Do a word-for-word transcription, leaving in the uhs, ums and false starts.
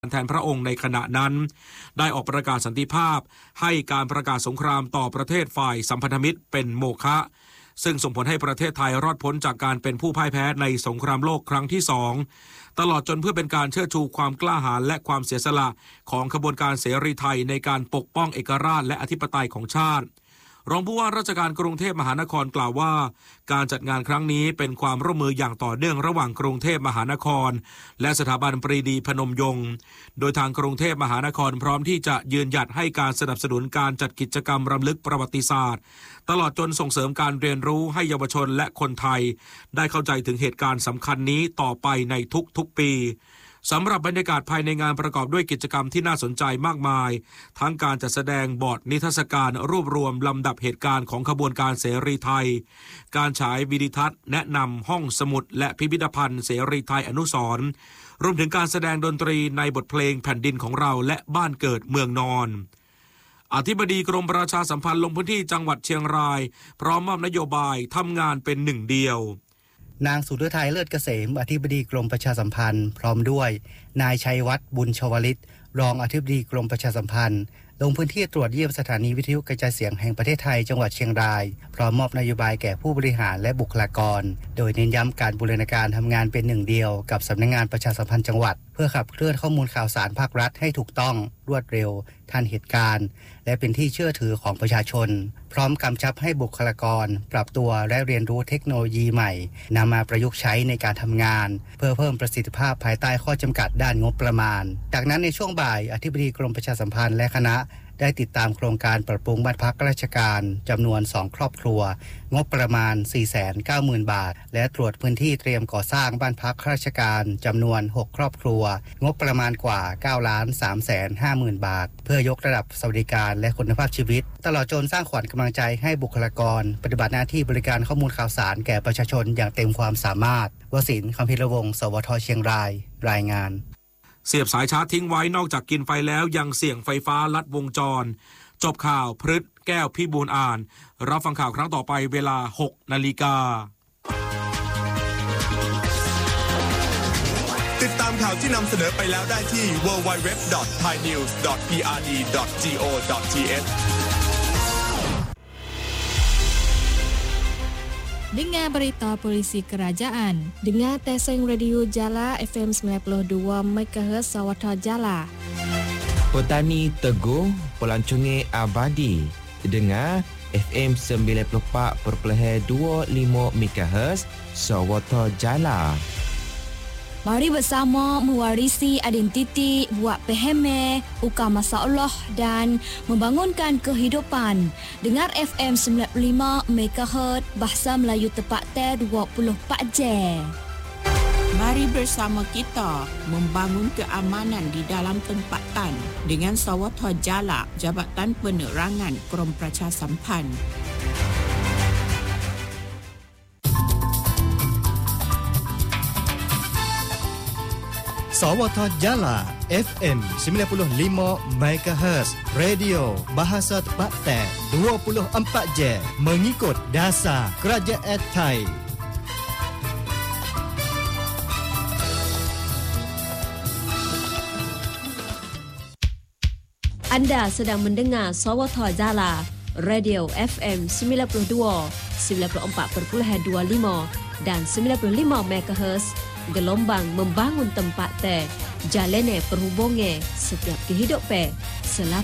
แทนพระองค์ในขณะนั้นได้ออกประกาศสันติภาพให้การประกาศสงครามต่อประเทศฝ่ายสัมพันธมิตรเป็นโมฆะซึ่งส่งผลให้ประเทศไทยรอดพ้นจากการเป็นผู้พ่ายแพ้ในสงครามโลกครั้งที่สองตลอดจนเพื่อเป็นการเชิดชูความกล้าหาญและความเสียสละของขบวนการเสรีไทยในการปกป้องเอกราชและอธิปไตยของชาติรองผู้ว่าราชการกรุงเทพมหานครกล่าวว่าการจัดงานครั้งนี้เป็นความร่วมมืออย่างต่อเนื่องระหว่างกรุงเทพมหานครและสถาบันปรีดีพนมยงค์โดยทางกรุงเทพมหานครพร้อมที่จะยืนหยัดให้การสนับสนุนการจัดกิจกรรมรำลึกประวัติศาสตร์ตลอดจนส่งเสริมการเรียนรู้ให้เยาวชนและคนไทยได้เข้าใจถึงเหตุการณ์สำคัญนี้ต่อไปในทุกๆปีสำหรับบรรยากาศภายในงานประกอบด้วยกิจกรรมที่น่าสนใจมากมายทั้งการจัดแสดงบอร์ดนิทรรศการรวบรวมลำดับเหตุการณ์ของขบวนการเสรีไทยการฉายวิดิทัศน์แนะนำห้องสมุดและพิพิธภัณฑ์เสรีไทยอนุสรณ์รวมถึงการแสดงดนตรีในบทเพลงแผ่นดินของเราและบ้านเกิดเมืองนอนอธิบดีกรมประชาสัมพันธ์ลงพื้นที่จังหวัดเชียงรายพร้อมมอบนโยบายทำงานเป็นหนึ่งเดียวนางสุฤทัยเลิศเกษมอธิบดีกรมประชาสัมพันธ์พร้อมด้วยนายชัยวัฒน์บุญชวลิตรองอธิบดีกรมประชาสัมพันธ์ลงพื้นที่ตรวจเยี่ยมสถานีวิทยุกระจายเสียงแห่งประเทศไทยจังหวัดเชียงรายพร้อมมอบนโยบายแก่ผู้บริหารและบุคลากรโดยเน้นย้ำการบูรณาการทำงานเป็นหนึ่งเดียวกับสำนักงานประชาสัมพันธ์จังหวัดเพื่อขับเคลื่อนข้อมูลข่าวสารภาครัฐให้ถูกต้องรวดเร็วทันเหตุการณ์และเป็นที่เชื่อถือของประชาชนพร้อมกำชับให้บุคลากรปรับตัวและเรียนรู้เทคโนโลยีใหม่นำมาประยุกต์ใช้ในการทำงานเพื่อเพิ่มประสิทธิภาพภายใต้ข้อจำกัดด้านงบประมาณจากนั้นในช่วงบ่ายอธิบดีกรมประชาสัมพันธ์และคณะได้ติดตามโครงการปรับปรุงบ้านพักราชการจำนวนสองครอบครัวงบประมาณ สี่แสนเก้าหมื่น บาทและตรวจพื้นที่เตรียมก่อสร้างบ้านพักราชการจำนวนหกครอบครัวงบประมาณกว่า เก้าล้านสามแสนห้าหมื่น บาทเพื่อยกระดับสวัสดิการและคุณภาพชีวิตตลอดจนสร้างขวัญกำลังใจให้บุคลากรปฏิบัติหน้าที่บริการข้อมูลข่าวสารแก่ประชาชนอย่างเต็มความสามารถวสินทร์ คัมภีรวงศ์ สวทเชียงรายรายงานเสียบสายชาร์จทิ้งไว้นอกจากกินไฟแล้วยังเสี่ยงไฟฟ้าลัดวงจรจบข่าวพฤทธิ์แก้วพิบูลย์อ่านรับฟังข่าวครั้งต่อไปเวลา หกนาฬิกาติดตามข่าวที่นำเสนอไปแล้วได้ที่ ดับเบิลยู ดับเบิลยู ดับเบิลยู ดอท ไทยนิวส์ ดอท พี อาร์ ดี ดอท จี โอ ดอท ที เอช Dengar berita polisi kerajaan. Dengar Teseng Radio Jala F M sembilan puluh dua MHz Sawatha Jala. Petani Teguh Pelancongan Abadi. Dengar F M sembilan puluh empat perpuluhan dua lima MHz Sawatha Jala. Mari bersama mewarisi identiti, buat peheme, ukar masalah dan membangunkan kehidupan. Dengar F M sembilan puluh lima MHz Bahasa Melayu tepat ter dua puluh empat jam. Mari bersama kita membangun keamanan di dalam tempatan dengan Sawatha Jala, Jabatan Penerangan Krom Pracha Sampan. Sawatha Jala F M sembilan puluh lima MHz Radio Bahasa Tempatan dua puluh empat jam mengikut dasar Kerajaan Thai. Anda sedang mendengar Sawatha Jala Radio F M sembilan puluh dua, sembilan puluh empat perpuluhan dua lima dan sembilan puluh lima MHz gelombang membangun tempat teh jalane perhubungan setiap kehidupan